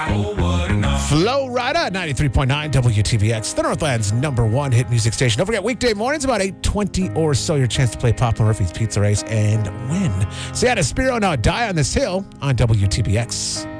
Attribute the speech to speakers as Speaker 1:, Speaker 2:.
Speaker 1: Flow Rida, 93.9 WTBX, the Northland's #1 hit music station. Don't forget, weekday mornings about 8:20 or so, your chance to play Papa Murphy's Pizza Race and win. So yeah, Spiro Now Die on This Hill on WTBX.